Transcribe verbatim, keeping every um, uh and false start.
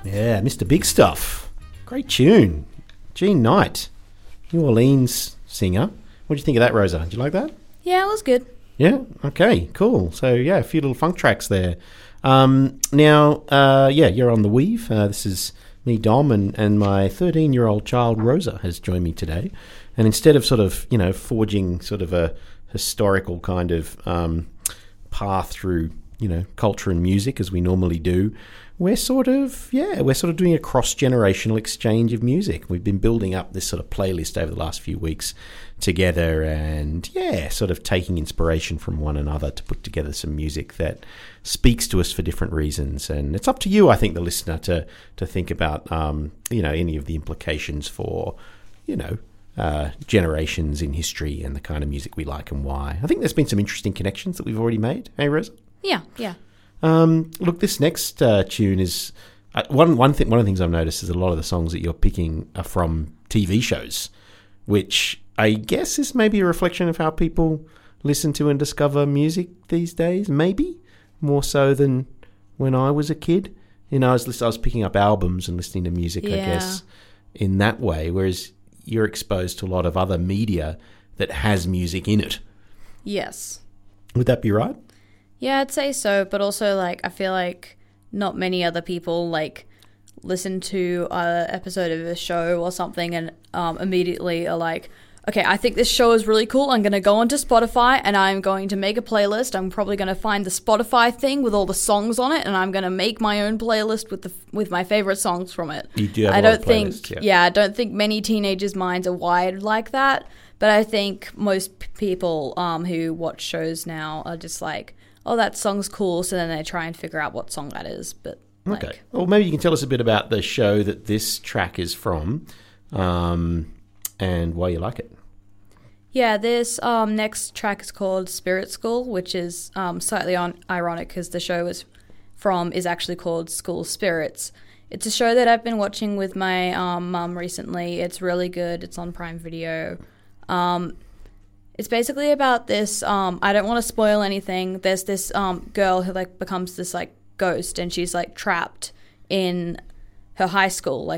Yeah, Mister Big Stuff. Great tune. Gene Knight, New Orleans singer. What do you think of that, Rosa? Did you like that? Yeah, it was good. Yeah? Okay, cool. So, yeah, a few little funk tracks there. Um, now, uh, yeah, you're on the weave. Uh, this is me, Dom, and, and my thirteen-year-old child, Rosa, has joined me today. And instead of sort of, you know, forging sort of a historical kind of um, path through, you know, culture and music as we normally do, we're sort of, yeah, we're sort of doing a cross-generational exchange of music. We've been building up this sort of playlist over the last few weeks together and, yeah, sort of taking inspiration from one another to put together some music that speaks to us for different reasons. And it's up to you, I think, the listener, to to think about, um, you know, any of the implications for, you know, uh, generations in history and the kind of music we like and why. I think there's been some interesting connections that we've already made. Hey, Rosa? Yeah, yeah. Um, look, this next uh, tune is uh, one one thing. One of the things I've noticed is a lot of the songs that you're picking are from T V shows, which I guess is maybe a reflection of how people listen to and discover music these days. Maybe more so than when I was a kid. You know, I was listen, I was picking up albums and listening to music. Yeah. I guess in that way, whereas you're exposed to a lot of other media that has music in it. Yes. Would that be right? Yeah, I'd say so, but also, like, I feel like not many other people, like, listen to an episode of a show or something and um, immediately are like, okay, I think this show is really cool. I'm going to go onto Spotify and I'm going to make a playlist. I'm probably going to find the Spotify thing with all the songs on it, and I'm going to make my own playlist with the with my favorite songs from it. You do have I a lot don't of think, playlists, yeah. yeah, I don't think many teenagers' minds are wired like that, but I think most p- people um, who watch shows now are just like, oh, that song's cool, so then they try and figure out what song that is. But like, okay. Well, maybe you can tell us a bit about the show that this track is from, um, and why you like it. Yeah, this um, next track is called Spirit School, which is um, slightly on- ironic because the show is from is actually called School Spirits. It's a show that I've been watching with my um, mum recently. It's really good. It's on Prime Video. Um, It's basically about this, um, I don't want to spoil anything. There's this um, girl who, like, becomes this, like, ghost, and she's, like, trapped in her high school.